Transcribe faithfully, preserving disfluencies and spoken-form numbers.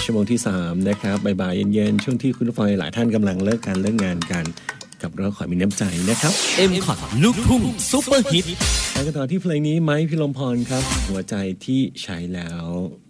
ชั่วโมงที่สามนะครับบ่ายๆเย็นๆช่วงที่คุณผู้ฟังหลายท่านกำลังเลิกการเลิกงานกันกับเราขอมีน้ำใจนะครับเอ็ม คอท ลูกทุ่งซุปเปอร์ฮิตไปกันต่อที่เพลงนี้ไม้พิรมพรครับหัวใจที่ใช้แล้ว